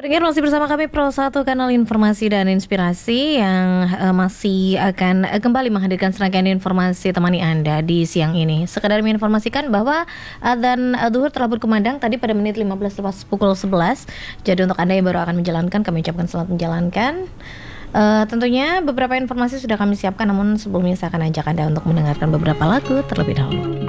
Pendengar masih bersama kami Pro 1 Kanal Informasi dan Inspirasi yang masih akan kembali menghadirkan serangkaian informasi temani Anda di siang ini. Sekadar menginformasikan bahwa adzan zuhur telah berkumandang tadi pada menit 15 lepas pukul 11. Jadi untuk Anda yang baru akan menjalankan, kami ucapkan selamat menjalankan. Tentunya beberapa informasi sudah kami siapkan, namun sebelumnya saya akan ajak Anda untuk mendengarkan beberapa lagu terlebih dahulu.